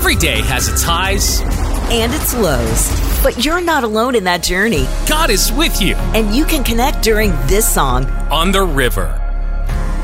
Every day has its highs and its lows. But you're not alone in that journey. God is with you and you can connect during this song on the river.